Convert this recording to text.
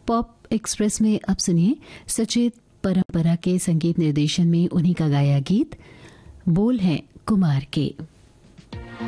Pop express में अब सुनिए सचेत परंपरा के संगीत निर्देशन में उन्हीं का गाया गीत। बोल हैं कुमार के।